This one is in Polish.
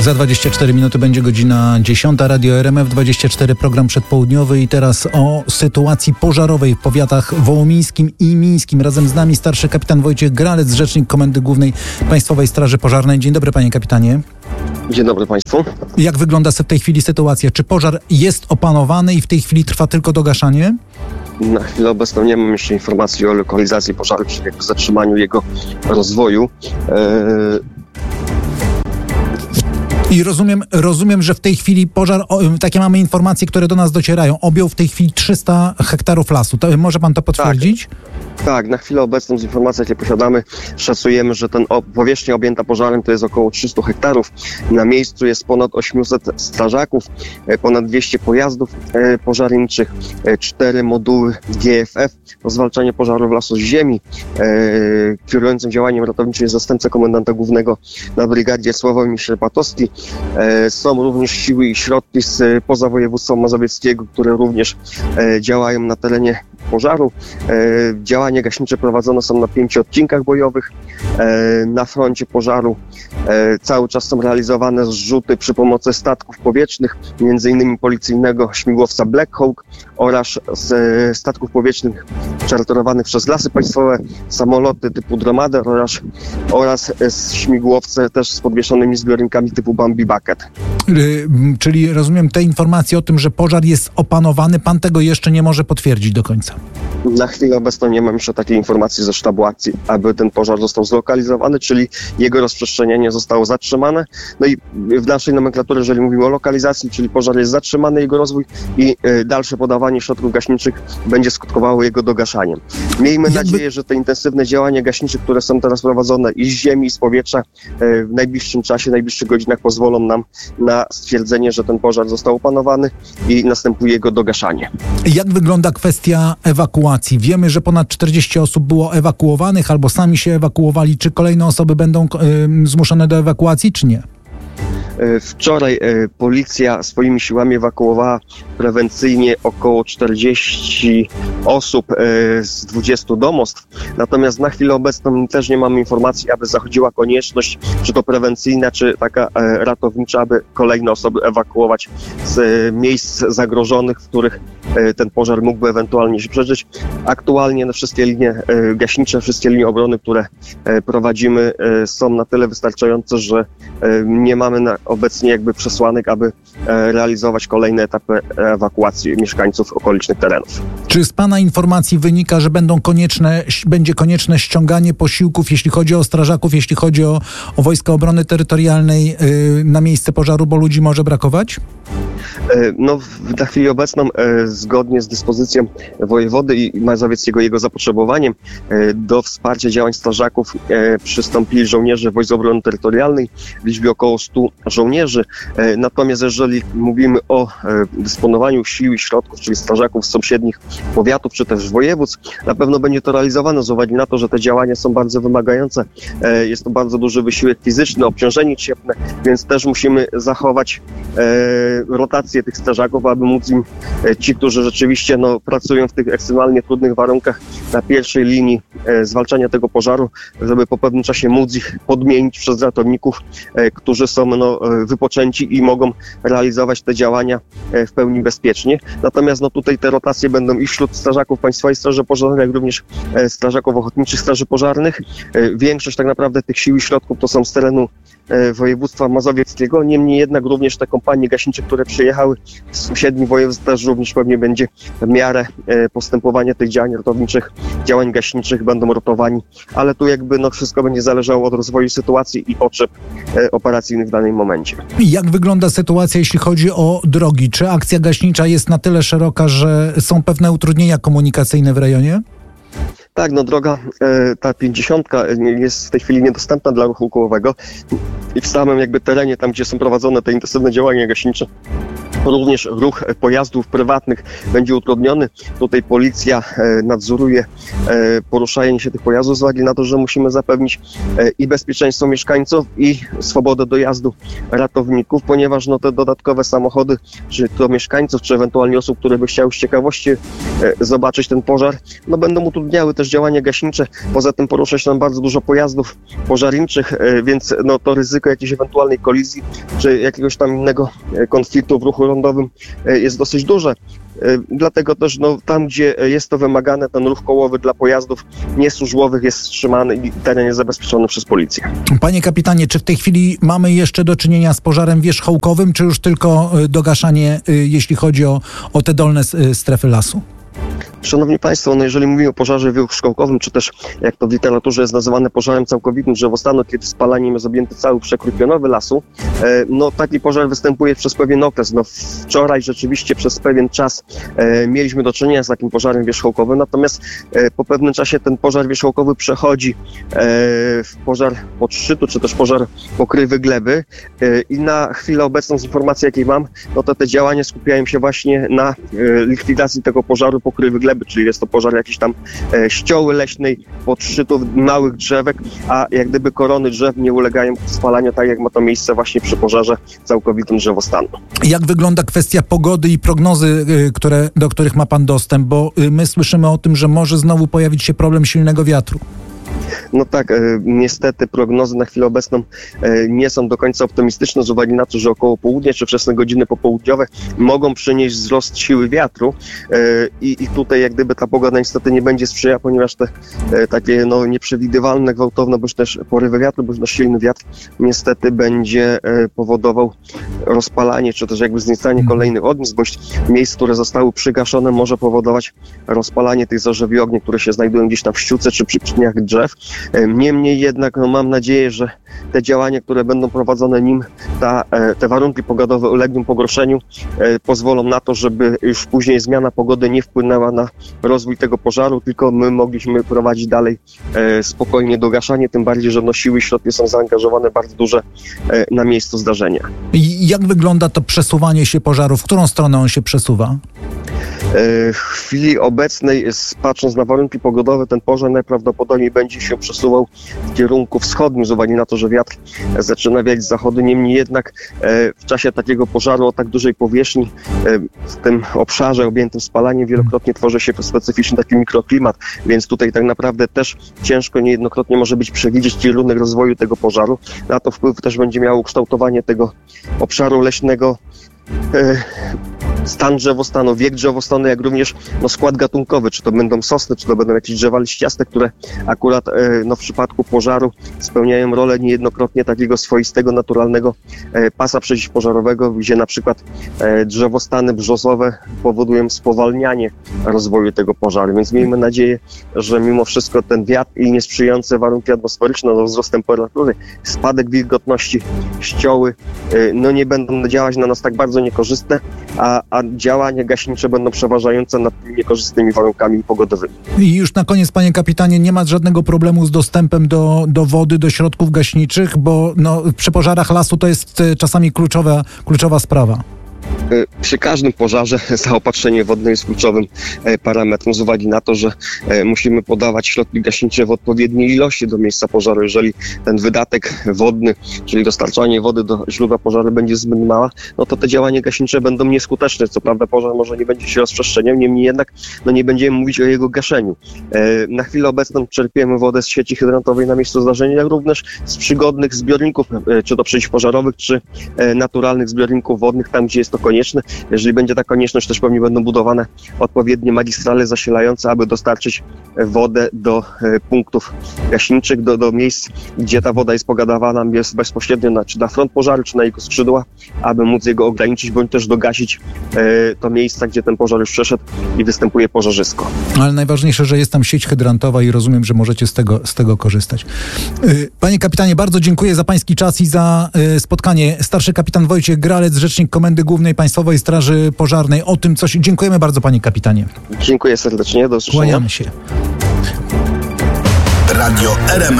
Za 24 minuty będzie godzina 10. Radio RMF24, program przedpołudniowy i teraz o sytuacji pożarowej w powiatach wołomińskim i mińskim. Razem z nami starszy kapitan Wojciech Gralec, rzecznik Komendy Głównej Państwowej Straży Pożarnej. Dzień dobry, panie kapitanie. Dzień dobry państwu. Jak wygląda w tej chwili sytuacja? Czy pożar jest opanowany i w tej chwili trwa tylko dogaszanie? Na chwilę obecną nie mam jeszcze informacji o lokalizacji pożaru, czy jakby zatrzymaniu jego rozwoju. I rozumiem, że w tej chwili pożar, takie mamy informacje, które do nas docierają, objął w tej chwili 300 hektarów lasu. Może pan to potwierdzić? Tak, na chwilę obecną z informacji, jakie posiadamy, szacujemy, że powierzchnia objęta pożarem to jest około 300 hektarów. Na miejscu jest ponad 800 strażaków, ponad 200 pojazdów pożarniczych, 4 moduły GFF do zwalczania pożarów lasów z ziemi. Kierującym działaniem ratowniczym jest zastępca komendanta głównego na brygadzie Sławomir Szerpatowski. Są również siły i środki spoza województwa mazowieckiego, które również działają na terenie pożaru. Działania gaśnicze prowadzone są na 5 odcinkach bojowych. Na froncie pożaru cały czas są realizowane zrzuty przy pomocy statków powietrznych, m.in. policyjnego śmigłowca Black Hawk oraz statków powietrznych czarterowanych przez Lasy Państwowe, samoloty typu Dromader oraz śmigłowce też z podwieszonymi zbiornikami typu Bambi Bucket. Czyli rozumiem te informacje o tym, że pożar jest opanowany, pan tego jeszcze nie może potwierdzić do końca. Na chwilę obecną nie mam jeszcze takiej informacji ze sztabu akcji, aby ten pożar został zlokalizowany, czyli jego rozprzestrzenianie zostało zatrzymane. No i w naszej nomenklaturze, jeżeli mówimy o lokalizacji, czyli pożar jest zatrzymany, jego rozwój i dalsze podawanie środków gaśniczych będzie skutkowało jego dogaszaniem. Miejmy nadzieję, że te intensywne działania gaśnicze, które są teraz prowadzone i z ziemi, i z powietrza, w najbliższym czasie, najbliższych godzinach pozwolą nam na stwierdzenie, że ten pożar został opanowany i następuje jego dogaszanie. Jak wygląda kwestia ewakuacji? Wiemy, że ponad 40 osób było ewakuowanych albo sami się ewakuowali. Czy kolejne osoby będą zmuszone do ewakuacji, czy nie? Wczoraj policja swoimi siłami ewakuowała prewencyjnie około 40 osób z 20 domostw. Natomiast na chwilę obecną też nie mamy informacji, aby zachodziła konieczność, czy to prewencyjna, czy taka ratownicza, aby kolejne osoby ewakuować z miejsc zagrożonych, w których ten pożar mógłby ewentualnie się przeżyć. Aktualnie wszystkie linie gaśnicze, wszystkie linie obrony, które prowadzimy, są na tyle wystarczające, że nie mamy obecnie jakby przesłanek, aby realizować kolejne etapy ewakuacji mieszkańców okolicznych terenów. Czy z pana informacji wynika, że będzie konieczne ściąganie posiłków, jeśli chodzi o strażaków, jeśli chodzi o Wojska Obrony Terytorialnej na miejsce pożaru, bo ludzi może brakować? No, na chwilę obecną, zgodnie z dyspozycją wojewody i mazowieckiego, jego zapotrzebowaniem, do wsparcia działań strażaków przystąpili żołnierze Wojsk Obrony Terytorialnej w liczbie około 100 żołnierzy. Natomiast jeżeli mówimy o dysponowaniu sił i środków, czyli strażaków z sąsiednich powiatów czy też województw, na pewno będzie to realizowane z uwagi na to, że te działania są bardzo wymagające. Jest to bardzo duży wysiłek fizyczny, obciążenie cieplne, więc też musimy zachować rotację tych strażaków, aby móc im, ci, którzy rzeczywiście pracują w tych ekstremalnie trudnych warunkach na pierwszej linii zwalczania tego pożaru, żeby po pewnym czasie móc ich podmienić przez ratowników, którzy są wypoczęci i mogą realizować te działania w pełni bezpiecznie. Natomiast tutaj te rotacje będą i wśród strażaków Państwowej Straży Pożarnej, jak również strażaków ochotniczych straży pożarnych. Większość tak naprawdę tych sił i środków to są z terenu województwa mazowieckiego. Niemniej jednak również te kompanie gaśnicze, które przyjechały z sąsiednich województw, też również pewnie będzie w miarę postępowania tych działań ratowniczych, działań gaśniczych będą rotowani, ale tu jakby wszystko będzie zależało od rozwoju sytuacji i potrzeb operacyjnych w danym momencie. Jak wygląda sytuacja, jeśli chodzi o drogi? Czy akcja gaśnicza jest na tyle szeroka, że są pewne utrudnienia komunikacyjne w rejonie? Tak, droga ta 50 jest w tej chwili niedostępna dla ruchu kołowego i w samym terenie, tam gdzie są prowadzone te intensywne działania gaśnicze, również ruch pojazdów prywatnych będzie utrudniony. Tutaj policja nadzoruje poruszanie się tych pojazdów z uwagi na to, że musimy zapewnić i bezpieczeństwo mieszkańców, i swobodę dojazdu ratowników, ponieważ te dodatkowe samochody, czy to mieszkańców, czy ewentualnie osób, które by chciały z ciekawości zobaczyć ten pożar. No będą utrudniały też działania gaśnicze. Poza tym porusza się tam bardzo dużo pojazdów pożarniczych, więc no to ryzyko jakiejś ewentualnej kolizji czy jakiegoś tam innego konfliktu w ruchu lądowym jest dosyć duże. Dlatego też tam, gdzie jest to wymagane, ten ruch kołowy dla pojazdów niesłużbowych jest wstrzymany i teren jest zabezpieczony przez policję. Panie kapitanie, czy w tej chwili mamy jeszcze do czynienia z pożarem wierzchołkowym, czy już tylko dogaszanie, jeśli chodzi o te dolne strefy lasu? Szanowni Państwo, jeżeli mówimy o pożarze wierzchołkowym, czy też jak to w literaturze jest nazywane pożarem całkowitym drzewostanu, kiedy spalaniem jest objęty cały przekrój pionowy lasu, taki pożar występuje przez pewien okres. Wczoraj rzeczywiście przez pewien czas mieliśmy do czynienia z takim pożarem wierzchołkowym, natomiast po pewnym czasie ten pożar wierzchołkowy przechodzi w pożar podszczytu, czy też pożar pokrywy gleby i na chwilę obecną z informacji, jakiej mam, to te działania skupiają się właśnie na likwidacji tego pożaru pokrywy gleby, czyli jest to pożar jakiejś tam ścioły leśnej, podszczytów małych drzewek, a jak gdyby korony drzew nie ulegają spalaniu, tak jak ma to miejsce właśnie przy pożarze całkowitym drzewostanu. Jak wygląda kwestia pogody i prognozy, do których ma pan dostęp, bo my słyszymy o tym, że może znowu pojawić się problem silnego wiatru? No tak, niestety prognozy na chwilę obecną nie są do końca optymistyczne z uwagi na to, że około południa czy wczesne godziny popołudniowe mogą przynieść wzrost siły wiatru i tutaj jak gdyby ta pogoda niestety nie będzie sprzyjała, ponieważ te takie nieprzewidywalne, gwałtowne, bądź też porywy wiatru, bądź też silny wiatr niestety będzie powodował rozpalanie, czy też jakby wzniecanie kolejnych ognisk, bądź miejsc, które zostały przygaszone, może powodować rozpalanie tych zarzewi ognia, które się znajdują gdzieś tam w ściółce czy przy pniach drzew. Niemniej jednak mam nadzieję, że te działania, które będą prowadzone, nim te warunki pogodowe ulegną pogorszeniu, pozwolą na to, żeby już później zmiana pogody nie wpłynęła na rozwój tego pożaru, tylko my mogliśmy prowadzić dalej spokojnie dogaszanie, tym bardziej, że siły i środki są zaangażowane bardzo duże na miejscu zdarzenia. I jak wygląda to przesuwanie się pożaru? W którą stronę on się przesuwa? W chwili obecnej, patrząc na warunki pogodowe, ten pożar najprawdopodobniej będzie się przesuwał w kierunku wschodnim z uwagi na to, że wiatr zaczyna wiać z zachodu. Niemniej jednak w czasie takiego pożaru o tak dużej powierzchni, w tym obszarze objętym spalaniem, wielokrotnie tworzy się specyficzny taki mikroklimat, więc tutaj tak naprawdę też ciężko niejednokrotnie może być przewidzieć kierunek rozwoju tego pożaru. Na to wpływ też będzie miało ukształtowanie tego obszaru leśnego, stan drzewostanu, wiek drzewostanu, jak również skład gatunkowy, czy to będą sosny, czy to będą jakieś drzewa liściaste, które akurat w przypadku pożaru spełniają rolę niejednokrotnie takiego swoistego, naturalnego pasa przeciwpożarowego, gdzie na przykład drzewostany brzozowe powodują spowalnianie rozwoju tego pożaru, więc miejmy nadzieję, że mimo wszystko ten wiatr i niesprzyjające warunki atmosferyczne, wzrost temperatury, spadek wilgotności, ścioły, nie będą działać na nas tak bardzo niekorzystne, a działania gaśnicze będą przeważające nad tymi niekorzystnymi warunkami pogodowymi. I już na koniec, panie kapitanie, nie ma żadnego problemu z dostępem do wody, do środków gaśniczych, bo przy pożarach lasu to jest czasami kluczowa sprawa. Przy każdym pożarze zaopatrzenie wodne jest kluczowym parametrem z uwagi na to, że musimy podawać środki gaśnicze w odpowiedniej ilości do miejsca pożaru. Jeżeli ten wydatek wodny, czyli dostarczanie wody do źródła pożaru będzie zbyt mała, to te działania gaśnicze będą nieskuteczne. Co prawda pożar może nie będzie się rozprzestrzeniał, niemniej jednak nie będziemy mówić o jego gaszeniu. Na chwilę obecną czerpiemy wodę z sieci hydrantowej na miejscu zdarzenia, jak również z przygodnych zbiorników, czy to przeciwpożarowych, czy naturalnych zbiorników wodnych, tam gdzie jest to konieczne. Jeżeli będzie ta konieczność, też pewnie będą budowane odpowiednie magistrale zasilające, aby dostarczyć wodę do punktów gaśniczych, do miejsc, gdzie ta woda jest pogadawana bezpośrednio czy na front pożaru, czy na jego skrzydła, aby móc jego ograniczyć, bądź też dogasić to miejsca, gdzie ten pożar już przeszedł i występuje pożarzysko. Ale najważniejsze, że jest tam sieć hydrantowa i rozumiem, że możecie z tego korzystać. Panie kapitanie, bardzo dziękuję za pański czas i za spotkanie. Starszy kapitan Wojciech Gralec, rzecznik Komendy Głównej Państwowej Straży Pożarnej. O tym coś. Dziękujemy bardzo, panie kapitanie. Dziękuję serdecznie. Do usłyszenia. Kłaniamy się. Radio RMF.